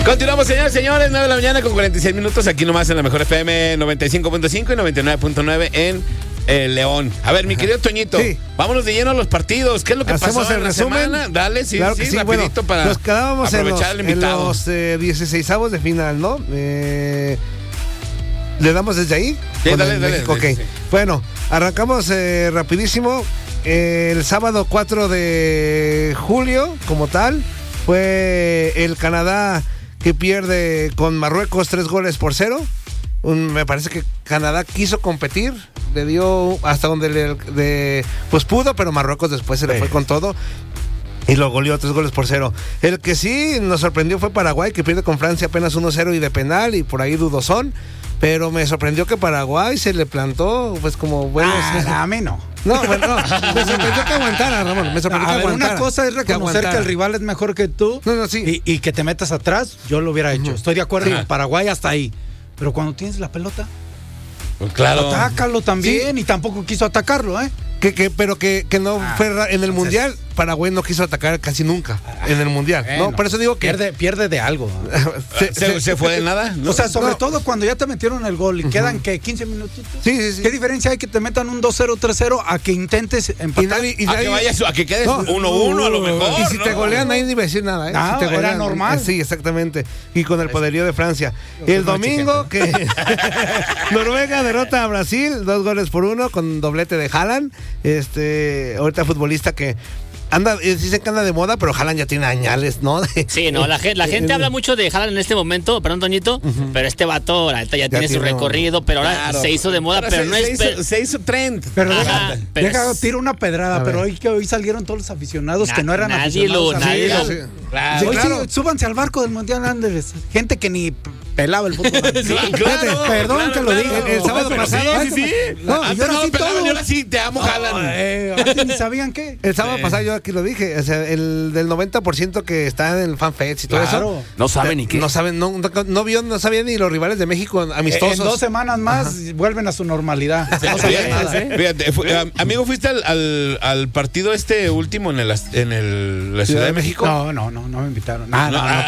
Continuamos, señores, 9 de la mañana con 46 minutos, aquí nomás en la Mejor FM 95.5 y 99.9 en León. A ver, mi querido Toñito, sí, vámonos de lleno a los partidos. ¿Qué es lo que ¿hacemos pasó el en la resumen? semana? Dale, sí, claro sí, sí, rapidito, bueno, para nos quedábamos aprovechar en los 16avos de final, ¿no? ¿Le damos desde ahí? Sí, dale. Ok, sí. Bueno, arrancamos rapidísimo. El sábado 4 de julio, como tal, fue el Canadá que pierde con Marruecos 3-0. Me parece que Canadá quiso competir, le dio hasta donde pues pudo, pero Marruecos después se le fue con todo y lo goleó 3-0. El que sí nos sorprendió fue Paraguay, que pierde con Francia apenas 1-0 y de penal, y por ahí dudosón. Pero me sorprendió que Paraguay se le plantó, pues como buenos. A mí no. No, bueno, no. Me sorprendió que aguantara, Ramón. Me sorprendió que aguantara. Una cosa es reconocer que el rival es mejor que tú. No, sí. Y que te metas atrás, yo lo hubiera hecho. Estoy de acuerdo con Paraguay hasta ahí. Pero cuando tienes la pelota, pues claro, atácalo también. Sí. Y tampoco quiso atacarlo, ¿eh? Pero que no fue en el Mundial. Paraguay no quiso atacar casi nunca en el Mundial. Bueno, ¿no? Por eso digo que pierde de algo. ¿Se fue de nada? ¿No? O sea, sobre todo cuando ya te metieron el gol y quedan que 15 minutitos. Sí. ¿Qué diferencia hay que te metan un 2-0, 3-0 a que intentes empatar? A que quedes 1-1 a lo mejor. Y si te golean, nadie iba a decir nada, ¿eh? No, si te golean, era normal. Sí, exactamente. Y con el poderío de Francia. El domingo que Noruega derrota a Brasil 2-1 con doblete de Haaland. Ahorita futbolista que dicen que anda de moda, pero Haaland ya tiene añales, ¿no? Sí, no, la gente habla mucho de Haaland en este momento, perdón, Toñito, pero este vato, la neta, ya tiene su recorrido, pero ahora se hizo de moda, pero no es... Se hizo trend. Pero tira una pedrada, pero hoy salieron todos los aficionados que no eran aficionados. Claro. Súbanse al barco del Mundial Andrés. Gente que ni pelaba el fútbol. Sí, claro, perdón que lo diga. El sábado pasado. Sí. Ahora sí te amo, Haaland. Ni sabían qué. El sábado pasado yo aquí lo dije. O sea, el del 90% que está en el FanFest y todo eso. No saben ni qué. No saben, no sabían ni los rivales de México amistosos. En 2 semanas más vuelven a su normalidad. No sabían nada. Fíjate, amigo, ¿fuiste al partido último en la Ciudad de México? No me invitaron. No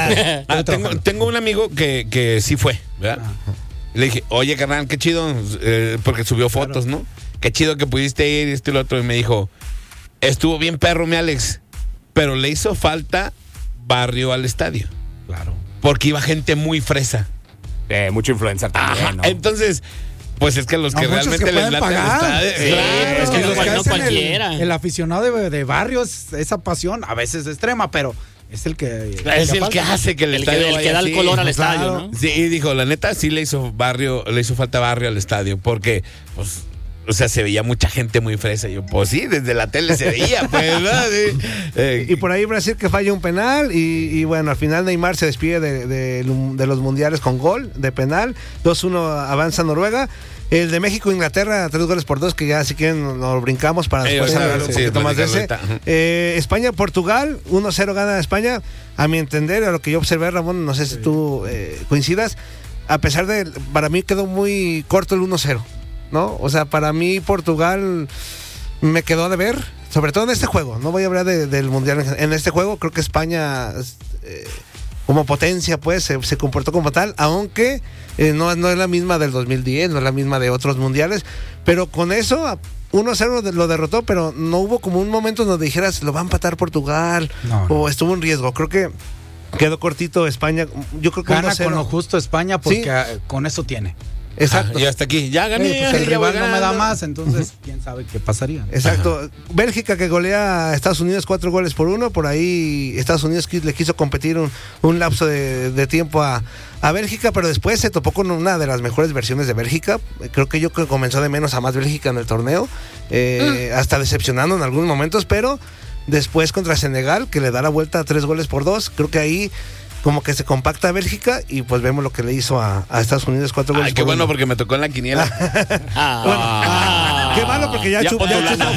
pude. Tengo un amigo que sí fue, ¿verdad? Le dije, oye, carnal, qué chido, porque subió fotos, ¿no? Qué chido que pudiste ir, esto y lo otro. Y me dijo, estuvo bien perro, mi Alex, pero le hizo falta barrio al estadio. Claro. Porque iba gente muy fresa. Mucho influencer también, ¿no? Entonces, pues es que los que realmente les late el estadio. Sí, es que no cualquiera. El aficionado de barrio, esa pasión, a veces extrema, pero... Es el que hace que el estadio el que da el color al estadio, claro. ¿no? Sí, y dijo, la neta, sí le hizo falta barrio al estadio, porque, pues, o sea, se veía mucha gente muy fresa. Y yo, pues sí, desde la tele se veía, pues, ¿verdad? Y por ahí Brasil que falla un penal, y bueno, al final Neymar se despide de los mundiales con gol de penal. 2-1 avanza Noruega. El de México-Inglaterra, 3-2, que ya si quieren nos brincamos para después hablar un poquito más de ese. España-Portugal, 1-0 gana España. A mi entender, a lo que yo observé, Ramón, no sé si tú coincidas, a pesar de, para mí quedó muy corto el 1-0, ¿no? O sea, para mí Portugal me quedó de ver, sobre todo en este juego. No voy a hablar del Mundial. En este juego creo que España... como potencia, pues, se comportó como tal, aunque no es la misma del 2010, no es la misma de otros mundiales, pero con eso 1-0 lo derrotó, pero no hubo como un momento donde dijeras, lo va a empatar Portugal, o estuvo en riesgo. Creo que quedó cortito España. Yo creo que gana con lo justo España, porque con eso tiene. Exacto. Y hasta aquí, ya gané. Pues el rival no me da más, entonces quién sabe qué pasaría. Exacto. Bélgica que golea a Estados Unidos 4-1. Por ahí Estados Unidos le quiso competir un lapso de tiempo a Bélgica, pero después se topó con una de las mejores versiones de Bélgica. Creo que comenzó de menos a más Bélgica en el torneo, hasta decepcionando en algunos momentos, pero después contra Senegal, que le da la vuelta a 3-2. Creo que ahí como que se compacta a Bélgica y pues vemos lo que le hizo a Estados Unidos 4-1. Ay, qué bueno, porque me tocó en la quiniela. Qué malo, porque ya chupó.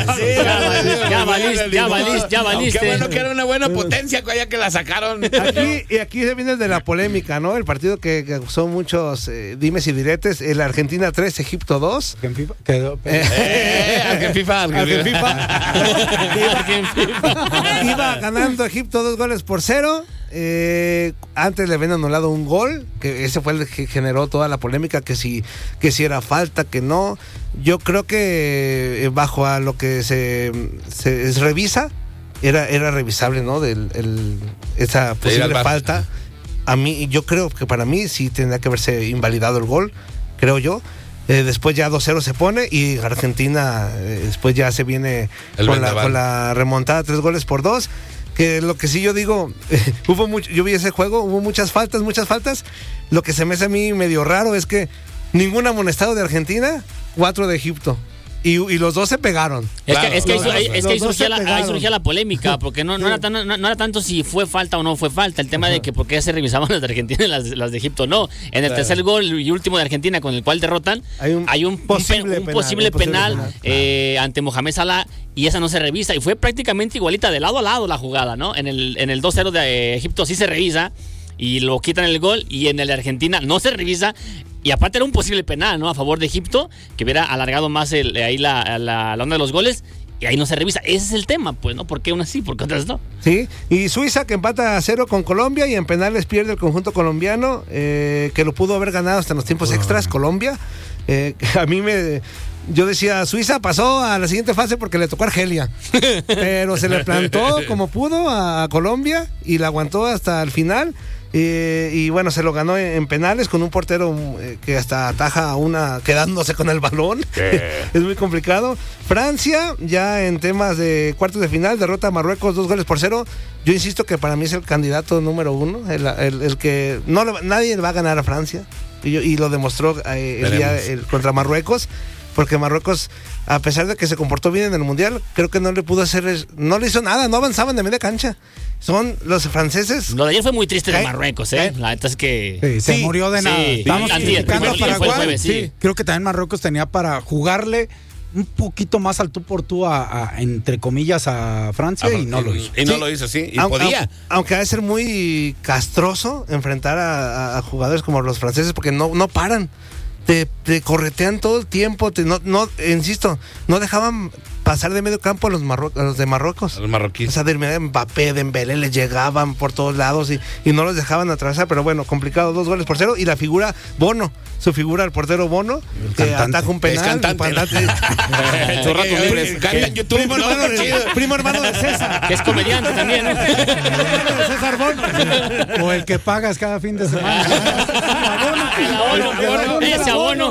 Ya valiste. Qué bueno que era una buena potencia, ya que la sacaron. Aquí se viene de la polémica, ¿no? El partido que causó muchos dimes y diretes. El Argentina 3, Egipto 2. ¿Argentina? Quedó. Argentina. Iba ganando Egipto 2-0. antes le habían anulado un gol, que ese fue el que generó toda la polémica, que si era falta, que no. Yo creo que bajo a lo que se revisa, era revisable, ¿no? Esa posible falta. Yo creo que para mí sí tendría que haberse invalidado el gol, creo yo. Después ya 2-0 se pone y Argentina después ya se viene con la remontada 3-2. Que lo que sí yo digo, yo vi ese juego, hubo muchas faltas. Lo que se me hace a mí medio raro es que ningún amonestado de Argentina, 4 de Egipto. Y los dos se pegaron. Es que ahí surgía la polémica, porque no era tanto si fue falta o no fue falta, el tema de que por qué se revisaban las de Argentina y las de Egipto no. En el tercer gol y último de Argentina con el cual derrotan, hay un posible penal ante Mohamed Salah, y esa no se revisa, y fue prácticamente igualita de lado a lado la jugada, ¿no? En el 2-0 de Egipto sí se revisa y lo quitan el gol, y en el de Argentina no se revisa. Y aparte era un posible penal, ¿no? A favor de Egipto, que hubiera alargado más ahí la onda de los goles, y ahí no se revisa. Ese es el tema, pues, ¿no? ¿Por qué unas sí, por qué otras no? Sí, y Suiza que empata a 0 con Colombia, y en penales pierde el conjunto colombiano, que lo pudo haber ganado hasta en los tiempos extras, Colombia. Yo decía, Suiza pasó a la siguiente fase porque le tocó a Argelia, pero se le plantó como pudo a Colombia y la aguantó hasta el final. Y bueno, se lo ganó en penales con un portero que hasta ataja una quedándose con el balón. Es muy complicado. Francia, ya en temas de cuartos de final, derrota a Marruecos 2-0. Yo insisto que para mí es el candidato número 1, el que nadie le va a ganar a Francia. Y lo demostró contra Marruecos. Porque Marruecos, a pesar de que se comportó bien en el Mundial, creo que no le hizo nada, no avanzaban de media cancha. Son los franceses. Lo de ayer fue muy triste de Marruecos, ¿eh? La neta es que... se murió de nada. Estamos criticando a Paraguay. Sí. Creo que también Marruecos tenía para jugarle un poquito más al tú por tú entre comillas, a Francia, y no lo hizo. Y no lo hizo, sí, y podía. Aunque ha de ser muy castroso enfrentar a jugadores como los franceses, porque no paran. Te corretean todo el tiempo, insisto, no dejaban pasar de medio campo a los de Marruecos. A los marroquíes. O sea, de Mbappé, Dembélé, les llegaban por todos lados y no los dejaban atravesar, pero bueno, complicado, 2-0. Y la figura, Bono, su figura, el portero Bono, que ataca un penal. Es cantante. Canta en YouTube. Primo hermano de César. Que es comediante también. César Bono. O el que pagas cada fin de semana. Ese abono.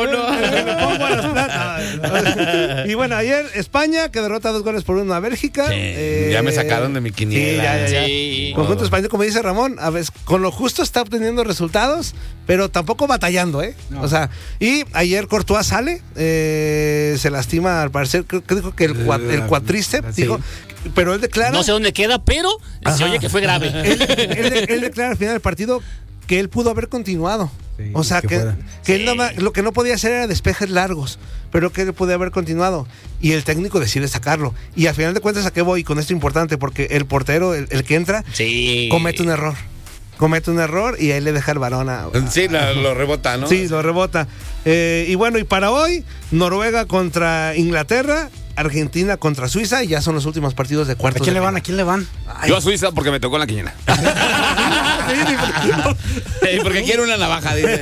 Y bueno, ayer España, que derrota 2-1 a Bélgica. Ya me sacaron de mi quiniela. Sí. Conjunto español, como dice Ramón, a veces con lo justo está obteniendo resultados, pero tampoco batallando, No. O sea, y ayer Courtois sale, se lastima al parecer, creo que dijo que el cuádriceps, dijo, pero él declara... No sé dónde queda, pero se oye que fue grave. Él declara al final del partido que él pudo haber continuado. Sí, o sea, que él lo que no podía hacer era despejes largos, pero que él podía haber continuado. Y el técnico decide sacarlo. Y al final de cuentas, ¿a qué voy con esto importante? Porque el portero, el que entra, comete un error y ahí le deja el balón lo rebota, ¿no? Sí, lo rebota. Y bueno, y para hoy, Noruega contra Inglaterra, Argentina contra Suiza, y ya son los últimos partidos de cuartos. ¿A quién le van? Yo a Suiza porque me tocó en la quiniela. Porque quiero una navaja, dice.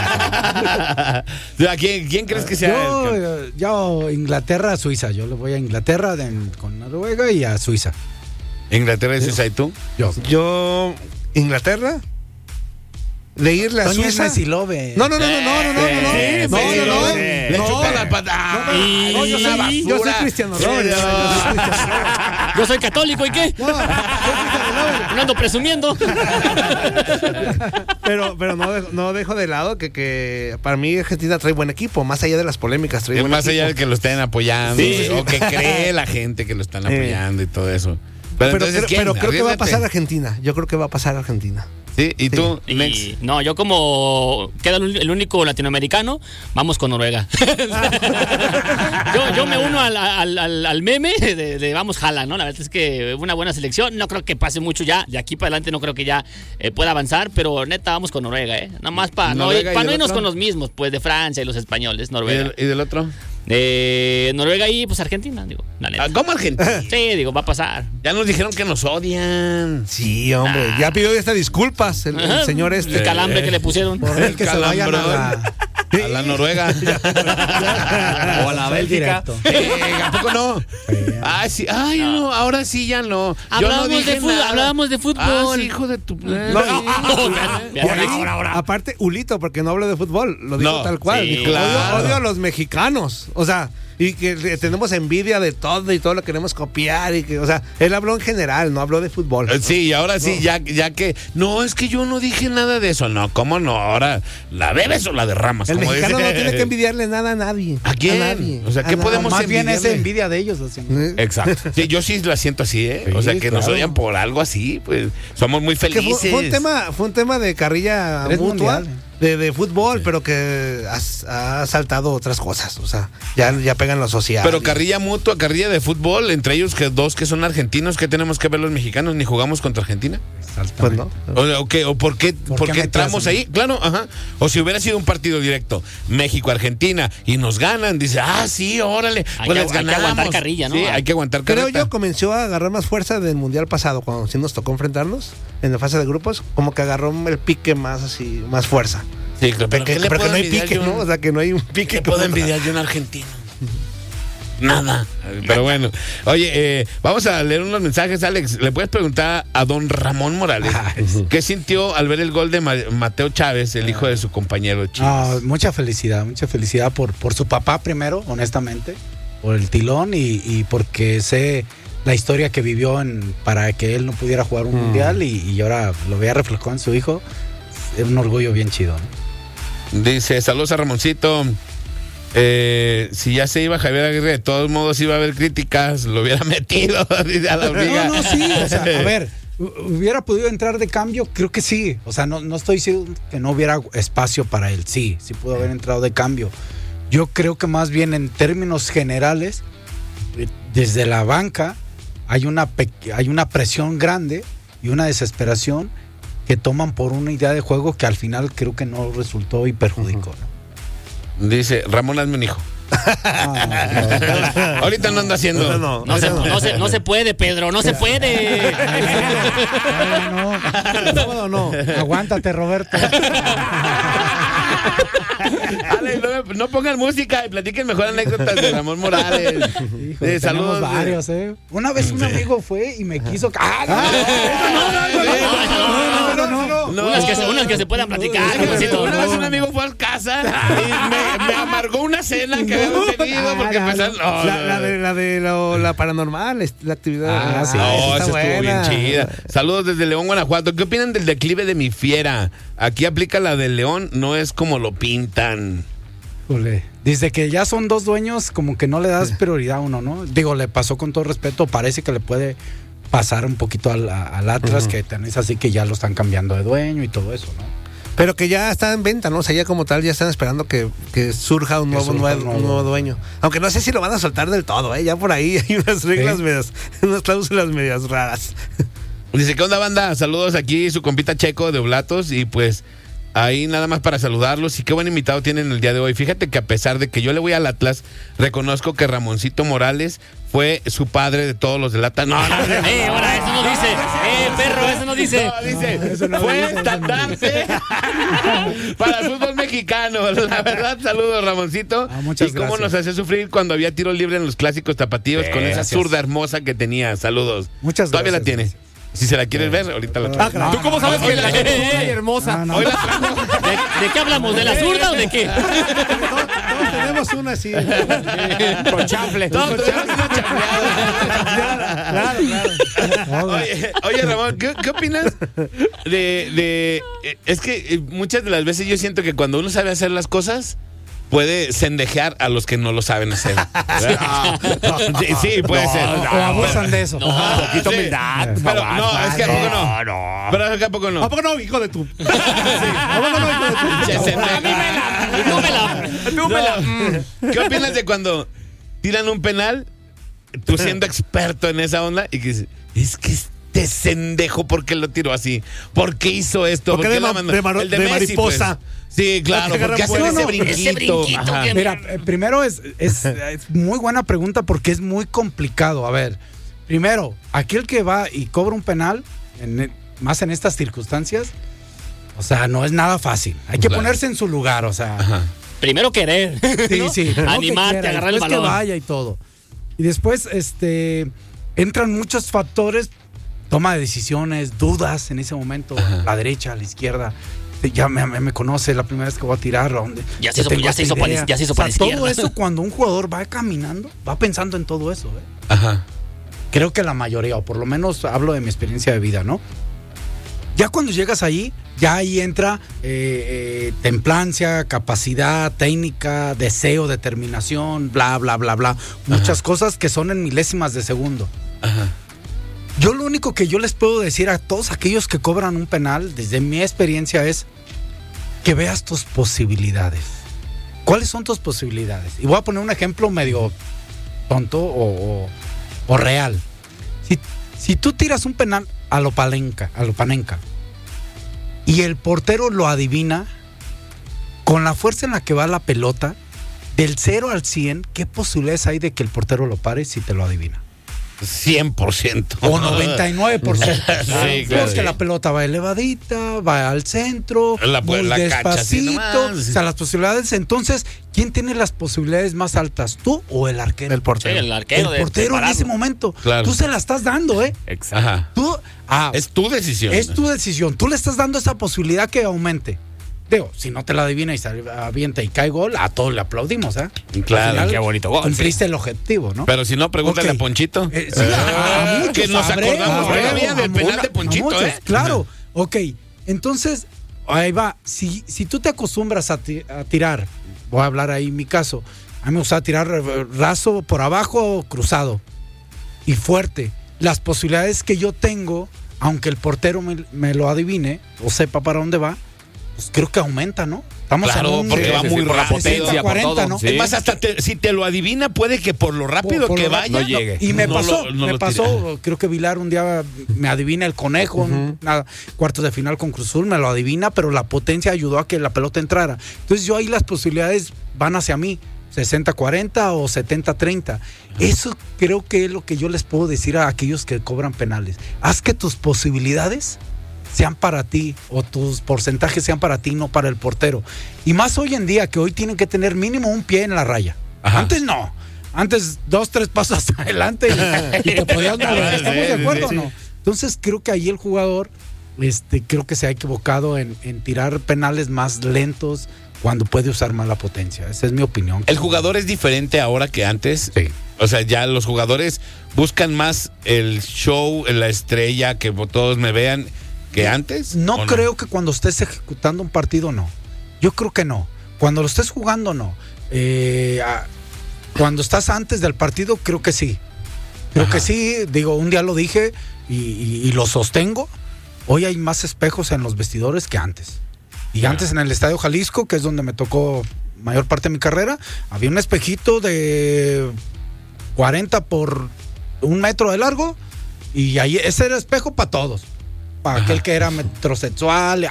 ¿Quién crees que sea? Yo Inglaterra, Suiza. Yo le voy a Inglaterra con Noruega y a Suiza. Inglaterra y Suiza, ¿y tú? Yo Inglaterra. De irle a Suiza. No. Le chupa la patada. Yo soy Cristiano Ronaldo. Yo soy católico, ¿y qué? No ando presumiendo. Pero no dejo de lado que para mí Argentina trae buen equipo, más allá de las polémicas. Más allá de que lo estén apoyando, o que cree la gente que lo están apoyando y todo eso. Pero creo que va a pasar Argentina. Yo creo que va a pasar Argentina. Sí, ¿y tú? No, yo como queda el único latinoamericano, vamos con Noruega. yo me uno al meme de vamos jala, ¿no? La verdad es que una buena selección, no creo que pase mucho ya, de aquí para adelante no creo que ya pueda avanzar, pero neta vamos con Noruega, Nada más para no irnos con los mismos, pues de Francia y los españoles, Noruega. ¿Y del otro? Noruega y pues Argentina, digo, la neta. ¿Cómo Argentina? Sí, digo, va a pasar. Ya nos dijeron que nos odian. Sí, hombre, ya pidió estas disculpas el señor El calambre que le pusieron. Por el que se vayan a la Noruega. O a la Bélgica. ¿A poco no? Sí. Ay, no, ahora sí ya no. Hablábamos de fútbol. Sí, hijo de tu... Aparte, Ulito, porque no hablo de fútbol, lo digo tal cual. Sí, Dijo, claro. odio a los mexicanos. O sea, y que tenemos envidia de todo y todo lo queremos copiar. Y que, o sea, él habló en general, no habló de fútbol. Sí, y ahora sí, ya que... No, es que yo no dije nada de eso. No, ¿cómo no? Ahora, ¿la bebes o la derramas? El como mexicano dice. no tiene que envidiarle nada a nadie. ¿A quién? A nadie. O sea, ¿qué podemos Más bien envidiarle? es envidia de ellos. Así. Exacto. Sí, yo sí la siento así, ¿eh? Sí, o sea, que nos claro. odian por algo así, pues somos muy Que felices. fue un tema de carrilla Tres mutua. mundiales. De fútbol, pero que ha saltado otras cosas. O sea, ya pegan lo social. Pero carrilla mutua, carrilla de fútbol, entre ellos dos que son argentinos, ¿qué tenemos que ver los mexicanos? ¿Ni jugamos contra Argentina? Pues no. ¿O por qué entramos ahí? Claro, ajá. O si hubiera sido un partido directo, México-Argentina, y nos ganan, dice, sí, órale. Hay que aguantar carrilla, ¿no? Sí, hay que aguantar carrilla. Creo yo comenzó a agarrar más fuerza del mundial pasado, cuando sí nos tocó enfrentarnos en la fase de grupos, como que agarró el pique más así, más fuerza. Sí, pero Pero que no hay pique, ¿no? O sea, que no hay un pique. ¿Qué puedo envidiar yo en Argentina? Nada. Pero bueno. Oye, vamos a leer unos mensajes, Alex. ¿Le puedes preguntar a don Ramón Morales qué sintió al ver el gol de Mateo Chávez, el hijo de su compañero Chivas? Mucha felicidad por su papá primero, honestamente, por el tilón y porque sé la historia que vivió para que él no pudiera jugar un mundial y ahora lo vea reflejado en su hijo. Es un orgullo bien chido, ¿no? Dice, saludos a Ramoncito. Si ya se iba Javier Aguirre, de todos modos iba a haber críticas, lo hubiera metido a la hormiga. No, sí, o sea, a ver, ¿hubiera podido entrar de cambio? Creo que sí. O sea, no estoy diciendo que no hubiera espacio para él. Sí pudo haber entrado de cambio. Yo creo que más bien en términos generales, desde la banca hay una presión grande y una desesperación que toman por una idea de juego que al final creo que no resultó y perjudicó, ¿no? Dice, Ramón, hazme un hijo. Ahorita no anda haciendo. No se puede, Pedro, no se puede. No. Aguántate, Roberto. Ale, no pongan música y platiquen mejor anécdotas de Ramón Morales. Híjole, saludos varios, ¿eh? Una vez un amigo fue y me quiso. Unas que se puedan platicar. Una vez un amigo fue a casa y me amargó una cena que habíamos tenido porque empezaron. La paranormal, la actividad. Sí, esa estuvo bien chida. Saludos desde León, Guanajuato. ¿Qué opinan del declive de mi fiera? Aquí aplica la del León, no es como lo pintan. Desde que ya son dos dueños, como que no le das prioridad a uno, ¿no? Digo, le pasó con todo respeto, parece que le puede pasar un poquito al Atlas, que tenés así que ya lo están cambiando de dueño y todo eso, ¿no? Pero que ya está en venta, ¿no? O sea, ya como tal, ya están esperando que surja un nuevo dueño. Aunque no sé si lo van a soltar del todo, ¿eh? Ya por ahí hay unas reglas medias, unas cláusulas medias raras. Dice, ¿qué onda, banda? Saludos aquí, su compita Checo de Oblatos, y pues ahí nada más para saludarlos y qué buen invitado tienen el día de hoy. Fíjate que a pesar de que yo le voy al Atlas, reconozco que Ramoncito Morales fue su padre de todos los del Atlas. Ahora eso no dice. Perro, eso no dice. No, dice, fue estandarte para el fútbol mexicano. La verdad, saludos, Ramoncito. Muchas y cómo gracias. nos hacía sufrir cuando había tiro libre en los clásicos tapatíos con esa zurda hermosa que tenía. Saludos. Muchas Todavía gracias. la tiene. Si se la quieres ver, ahorita la traigo. ¿Tú cómo sabes que la es hermosa? Hoy la traigo. ¿De qué hablamos? ¿De la zurda o de qué? Todos tenemos una así. Con chanfle. Todos tenemos una chambreada. Claro. Oye, Ramón, ¿qué opinas de es que muchas de las veces yo siento que cuando uno sabe hacer las cosas puede sendejear a los que no lo saben hacer. Sí, puede ser. O abusan de eso. Un poquito humildad. Pero no, es que a poco no. No. Pero es que a poco no. ¿A poco no, hijo de tú? ¿A poco no, hijo de tú? Se sendeja. No. ¿Qué opinas de cuando tiran un penal, tú siendo experto en esa onda, y que dices, es que este cendejo, ¿por qué lo tiró así? ¿Por qué hizo esto? ¿Por qué de Messi, mariposa? Pues. Sí, claro, porque hacen ese brinquito. Ajá. Mira, primero es muy buena pregunta porque es muy complicado. A ver, primero, aquel que va y cobra un penal, más en estas circunstancias, o sea, no es nada fácil. Hay que ponerse en su lugar, o sea. Ajá. Primero querer. Sí, ¿no? sí. Animarte, agarrar el balón. Que vaya y todo. Y después, entran muchos factores, toma de decisiones, dudas en ese momento, a la derecha, a la izquierda. Ya me conoce la primera vez que voy a tirar. Ya se hizo para la izquierda. Todo eso, cuando un jugador va caminando, va pensando en todo eso. Ajá. Creo que la mayoría, o por lo menos hablo de mi experiencia de vida, ¿no? Ya cuando llegas ahí, ya ahí entra templancia, capacidad, técnica, deseo, determinación, bla, bla, bla, bla. Muchas cosas que son en milésimas de segundo. Ajá. Yo lo único que yo les puedo decir a todos aquellos que cobran un penal, desde mi experiencia, es que veas tus posibilidades. ¿Cuáles son tus posibilidades? Y voy a poner un ejemplo medio tonto o real. Si tú tiras un penal a lo Panenka y el portero lo adivina, con la fuerza en la que va la pelota, del 0 al 100, ¿qué posibilidades hay de que el portero lo pare si te lo adivina? 100%. O 99%. Sí, claro. Porque la pelota va elevadita, va al centro, muy la despacito. cacha así nomás. O sea, las posibilidades. Entonces, ¿quién tiene las posibilidades más altas? ¿Tú o el arquero? El portero. Sí, el arquero. El portero en ese momento. Claro. Tú se la estás dando, ¿eh? Exacto. Ajá. Tú, Es tu decisión. es tu decisión. Tú le estás dando esa posibilidad que aumente. Digo, si no te la adivina y se avienta y cae gol, a todos le aplaudimos, ¿eh? Claro. Al final, Qué bonito gol. cumpliste el objetivo, ¿no? Pero si no, pregúntale Ok. a Ponchito. Sí, a muchos, que nos sabremos, acordamos todavía del penal de a Ponchito, muchos, ¿eh? Claro. Ok, entonces, ahí va. Si tú te acostumbras a tirar, voy a hablar ahí en mi caso, a mí me gusta tirar raso por abajo, cruzado y fuerte. Las posibilidades que yo tengo, aunque el portero me lo adivine o sepa para dónde va, pues creo que aumenta, ¿no? Estamos Claro, en un, porque va muy por la rápido. potencia, por 40, todo. ¿no? Sí. Es más, hasta si te lo adivina, puede que por lo rápido Por que lo vaya. no llegue. Y me no pasó, lo- no lo tira. creo que Vilar un día me adivina el conejo, cuartos de final con Cruz Azul, me lo adivina, pero la potencia ayudó a que la pelota entrara. Entonces yo ahí las posibilidades van hacia mí, 60-40 o 70-30. Eso creo que es lo que yo les puedo decir a aquellos que cobran penales. Haz que tus posibilidades sean para ti o tus porcentajes sean para ti, no para el portero. Y más hoy en día, que hoy tienen que tener mínimo un pie en la raya. Ajá. Antes no. Antes 2-3 pasos hasta adelante y te podías mover. ¿Estamos de acuerdo o no? Entonces creo que ahí el jugador creo que se ha equivocado en tirar penales más lentos cuando puede usar más la potencia. Esa es mi opinión. El jugador es diferente ahora que antes. Sí. O sea, ya los jugadores buscan más el show, la estrella, que todos me vean, que antes. No ¿o creo que cuando estés ejecutando un partido, no. Yo creo que no. Cuando lo estés jugando, no. Cuando estás antes del partido, creo que sí. Creo que sí. Digo, un día lo dije y lo sostengo. Hoy hay más espejos en los vestidores que antes. Y antes en el Estadio Jalisco, que es donde me tocó mayor parte de mi carrera, había un espejito de 40 por 1 metro de largo y ahí ese era espejo para todos. Para aquel que era metrosexual,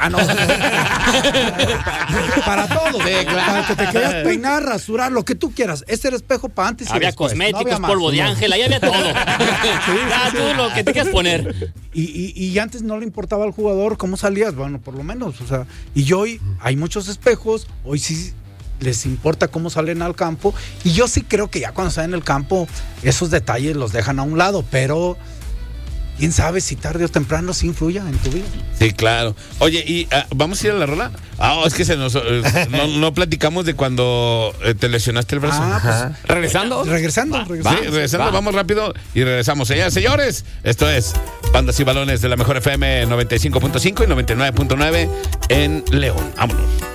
para todos. Para que te querías peinar, rasurar, lo que tú quieras. Ese era espejo para antes y Había después. cosméticos, No había más. polvo de ángel, ahí había todo. Ya, tú lo que te quieras poner. Y antes no le importaba al jugador cómo salías, bueno, por lo menos, o sea, y hoy hay muchos espejos, hoy sí les importa cómo salen al campo, y yo sí creo que ya cuando salen en el campo, esos detalles los dejan a un lado, pero quién sabe si tarde o temprano sí influya en tu vida. Sí, claro. Oye, ¿y vamos a ir a la rola? Es que no platicamos de cuando te lesionaste el brazo. ¿Regresando? Regresando. Sí, regresando, vamos rápido y regresamos. Señores, esto es Bandas y Balones de la Mejor FM 95.5 y 99.9 en León. Vámonos.